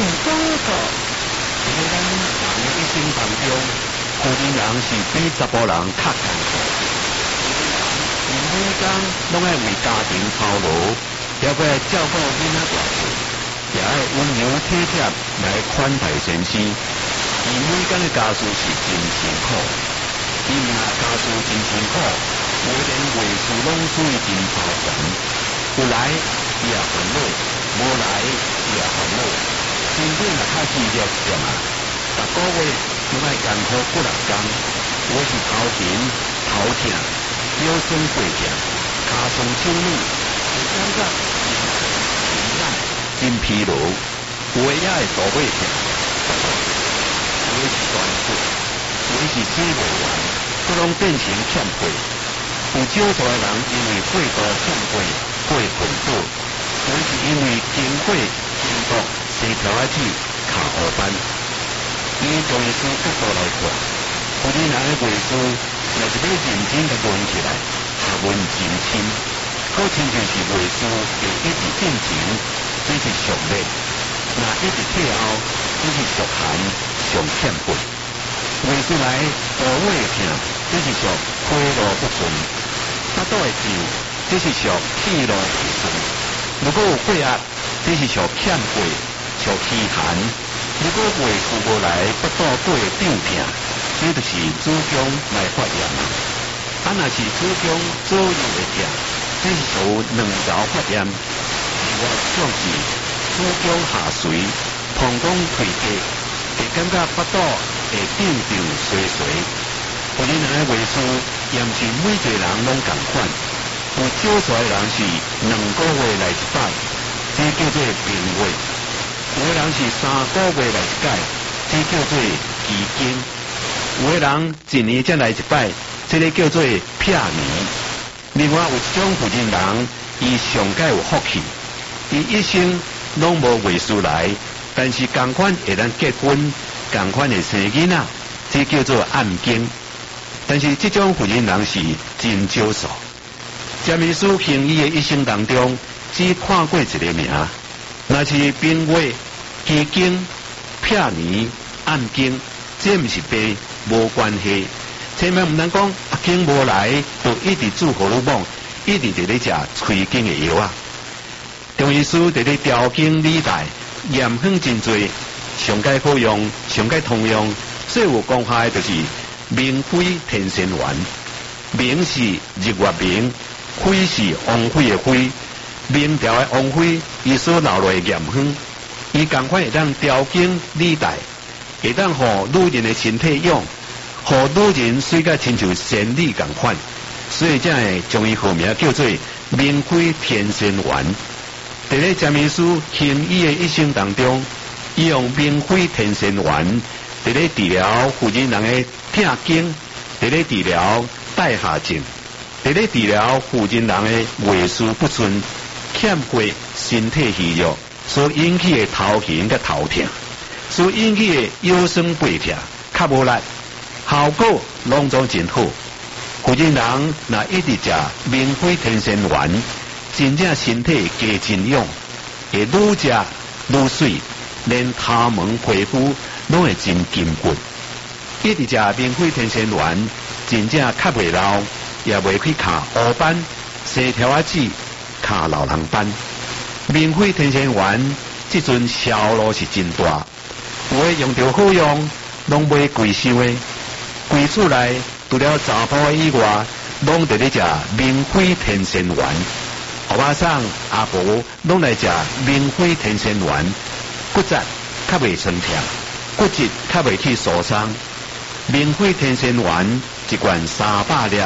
中国。 在咱人的一生当中，有的人是比查甫人较艰苦，有的人每天拢爱为家庭操劳，也要照顾囡仔大细，也爱温柔体贴来款待先生。伊每天的家事是真辛苦，伊若家事真辛苦，每连话事拢属于真超全。有来伊也烦恼，无来伊也烦恼。身体若较虚弱一点啊，逐个月拢爱艰苦几6工，有是头疼、头痛、腰酸背痛、骹酸手软，会感觉真懒、真疲劳，有的也会肚尾痛，有的是酸骨，有的是洗不完，都拢变成欠费。有少数的人因为过度欠费过困苦，有的是因为经过经毒生条仔子卡黑斑。以中医师角度来看，有的人的话事若是要认真甲论起来，学问真深，好亲就是话事会一直进前，这是上力；若一直退后，这是属寒上欠费。话事来肚尾痛，这是属khí路不顺；腹肚会胀，这是属气路不顺。如果有血压，这是属欠血，属气寒。如果话事无来，腹肚过会胀痛，这就是子宫来发炎啊。若是子宫左右会痛，这是属卵巢发炎。另外一种是子宫下垂，膀胱退低，会感觉腹肚会胀胀衰衰。有的人的话事，也毋是每一个人拢同款。有少数的人是2个月来一摆，这叫做病月；有的人是3个月来一届，这叫做奇经；有的人1年才来一摆，这个叫做撇年。另外有一种妇人人，伊上界有福气，伊一生拢无话事来，但是同款会当结婚，同款会生囡仔，这叫做暗经。但是这种妇人人是真少数。詹医师行医的一生当中，只看过一个名，那是病月、奇经、撇年、暗经，这毋是病，无关系。千万毋通讲经无来，就一直治荷尔蒙，一直伫咧食催经的药啊。中医师伫咧调经理带，验方真侪，上界好用，上界通用，最有功效的就是明辉天仙丸。明是日月明，辉是王辉的辉。明朝的王辉，伊所留落的验方，伊同款会当调经理带，会当互女人的身体用，互女人水甲亲像仙女同款，所以才会将伊号名叫做明辉天仙丸。伫咧詹医师行医的一生当中，伊用明辉天仙丸伫咧治疗妇人人的痛经，伫咧治疗带下症，伫咧治疗妇人人的话事不顺、欠血、身体虚弱所引起的头晕甲头痛，所引起的腰酸背痛、较无力，效果拢总真好。妇人人若一直食明辉天仙丸，真正身体加真勇，会愈食愈水，连头毛皮肤拢会真坚固。一直食明辉天仙丸，真正较袂老，也袂去卡黑斑、生条仔子、卡老人斑。明辉天仙丸这阵销路是真大，有诶用着好用，拢买贵收诶。贵厝内除了查甫以外，拢伫咧食明辉天仙丸。后巴桑阿婆拢来食明辉天仙丸，骨质较袂酸痛，骨质较袂去受伤。明辉天仙丸一罐300粒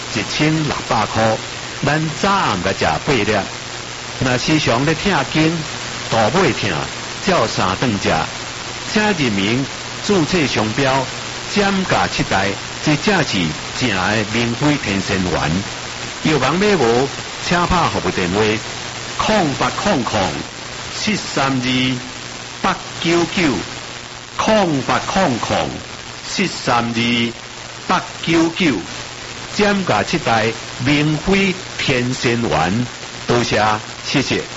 ，1600块，咱早暗甲食8粒。若时常咧痛经、肚尾痛，照3顿食，请认明注册商标，减价7代，这正是正的明辉天仙丸。药房买无，请拍服务电话0800-732-899，0800-732-899，减价7代明辉天仙丸。多谢，谢谢。